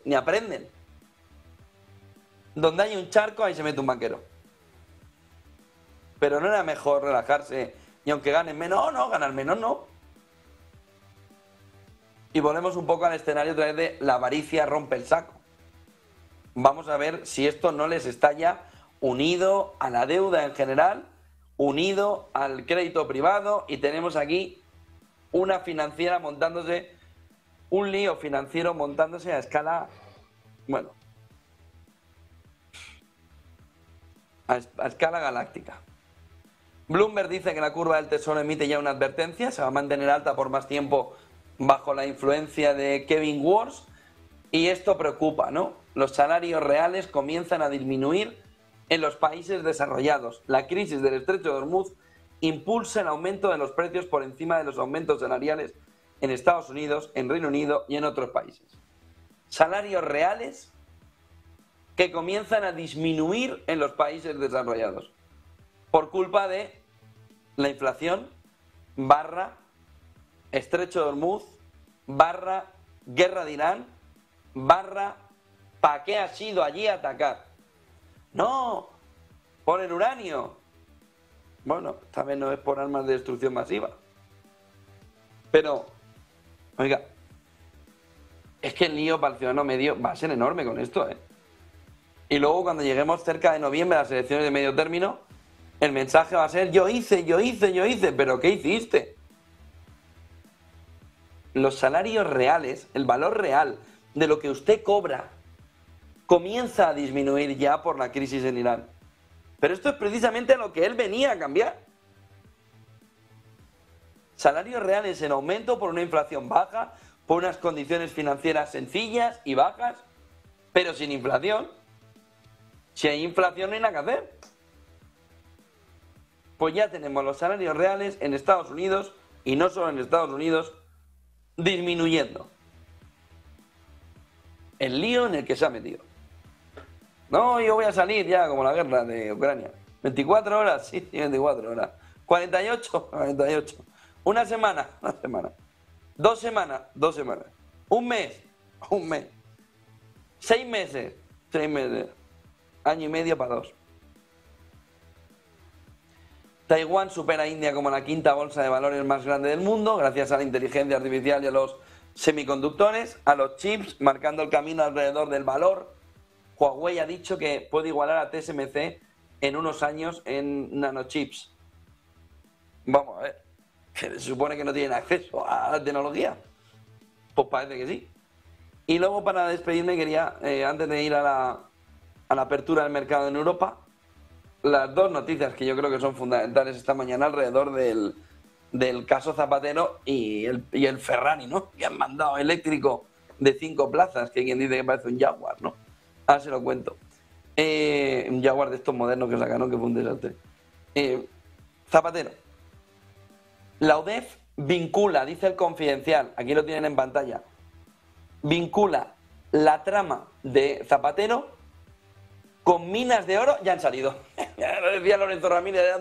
ni aprenden. Donde hay un charco, ahí se mete un banquero. Pero no era mejor relajarse y aunque ganen menos, no, ganar menos no. Y volvemos un poco al escenario otra vez de la avaricia rompe el saco. Vamos a ver si esto no les está ya unido a la deuda en general, unido al crédito privado, y tenemos aquí una financiera montándose, un lío financiero montándose a escala, bueno, a escala galáctica. Bloomberg dice que la curva del tesoro emite ya una advertencia, se va a mantener alta por más tiempo bajo la influencia de Kevin Warsh, y esto preocupa, ¿no? Los salarios reales comienzan a disminuir en los países desarrollados. La crisis del Estrecho de Hormuz impulsa el aumento de los precios por encima de los aumentos salariales en Estados Unidos, en Reino Unido y en otros países. Salarios reales que comienzan a disminuir en los países desarrollados por culpa de la inflación / Estrecho de Hormuz / guerra de Irán / ¿para qué has ido allí a atacar? No, por el uranio. Bueno, esta vez no es por armas de destrucción masiva. Pero, oiga, es que el lío para el ciudadano medio va a ser enorme con esto, ¿eh? Y luego cuando lleguemos cerca de noviembre a las elecciones de medio término, el mensaje va a ser yo hice, pero ¿qué hiciste? Los salarios reales, el valor real de lo que usted cobra, comienza a disminuir ya por la crisis en Irán. Pero esto es precisamente lo que él venía a cambiar. Salarios reales en aumento por una inflación baja, por unas condiciones financieras sencillas y bajas, pero sin inflación. Si hay inflación no hay nada que hacer. Pues ya tenemos los salarios reales en Estados Unidos, y no solo en Estados Unidos, disminuyendo. El lío en el que se ha metido. No, yo voy a salir ya, como la guerra de Ucrania. 24 horas, sí, 24 horas. 48. Una semana. 2 semanas. Un mes. 6 meses. Año y medio para 2. Taiwán supera a India como la quinta bolsa de valores más grande del mundo, gracias a la inteligencia artificial y a los semiconductores, a los chips, marcando el camino alrededor del valor. Huawei ha dicho que puede igualar a TSMC en unos años en nanochips. Vamos a ver, que se supone que no tienen acceso a la tecnología. Pues parece que sí. Y luego, para despedirme, quería, antes de ir a la apertura del mercado en Europa, las dos noticias que yo creo que son fundamentales esta mañana alrededor del caso Zapatero y el Ferrari, ¿no? Que han mandado eléctrico de 5 plazas, que hay quien dice que parece un Jaguar, ¿no? Ahora se lo cuento. Un Jaguar de estos modernos que sacaron, que fue un desastre. Zapatero. La UDEF vincula, dice el Confidencial, aquí lo tienen en pantalla, vincula la trama de Zapatero con minas de oro. Ya han salido. Ya lo decía Lorenzo Ramírez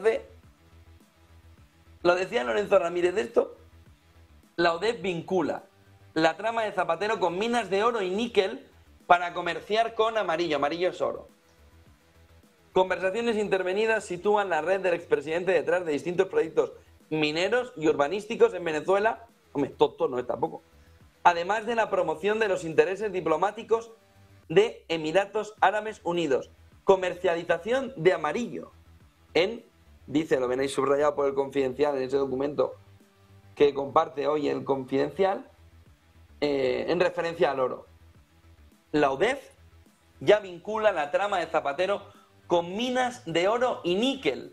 de esto. La UDEF vincula la trama de Zapatero con minas de oro y níquel para comerciar con Amarillo. Amarillo es oro. Conversaciones intervenidas sitúan la red del expresidente detrás de distintos proyectos mineros y urbanísticos en Venezuela. Hombre, tonto no es tampoco. Además de la promoción de los intereses diplomáticos de Emiratos Árabes Unidos. Comercialización de amarillo en, dice, lo venéis subrayado por el Confidencial en ese documento que comparte hoy el Confidencial, en referencia al oro. La UDEF ya vincula la trama de Zapatero con minas de oro y níquel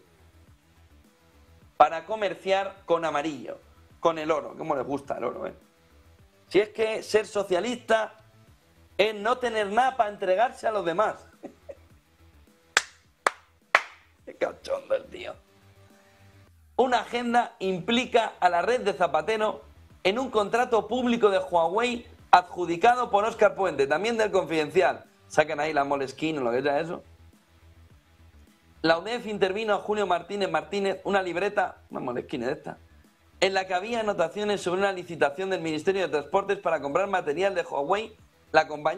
para comerciar con Amarillo, con el oro. ¿Cómo les gusta el oro, eh? Si es que ser socialista es no tener nada para entregarse a los demás. Qué cachondo el tío. Una agenda implica a la red de Zapatero en un contrato público de Huawei adjudicado por Óscar Puente, también del Confidencial. Sacan ahí la Moleskine o lo que sea eso. La UDEF intervino a Julio Martínez, una libreta, una Moleskine de esta, en la que había anotaciones sobre una licitación del Ministerio de Transportes para comprar material de Huawei. La compañía